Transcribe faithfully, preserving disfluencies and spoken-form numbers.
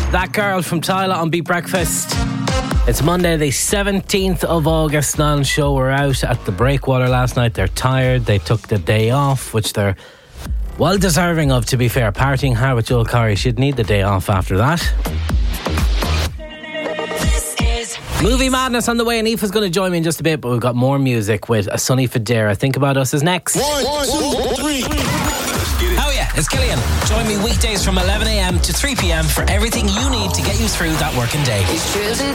That Girl from Tyler on Beat Breakfast. It's Monday the seventeenth of August. Niall and Show were out at the Breakwater last night. They're tired. They took the day off, which they're well deserving of, to be fair. Partying hard with Joel Corry. She'd need the day off after that. Movie Madness on the way, and Aoife's going to join me in just a bit, but we've got more music with A Sunny Fadera. Think About Us is next. One, one, two, three. Oh yeah, it's Killian. Join me weekdays from eleven a.m. to three p.m. for everything you need to get you through that working day. He's choosing